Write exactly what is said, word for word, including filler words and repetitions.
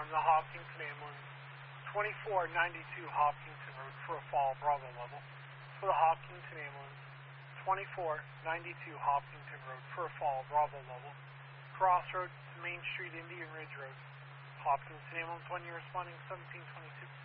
respond to Hopkinton Ambulance twenty-four ninety-two Hopkinton Road for a fall Bravo level. For the Hopkinton Ambulance twenty-four ninety-two Hopkinton Road for a fall Bravo level. Crossroads to Main Street, Indian Ridge Road. Hopkinton Ambulance one, you're responding seventeen twenty-two.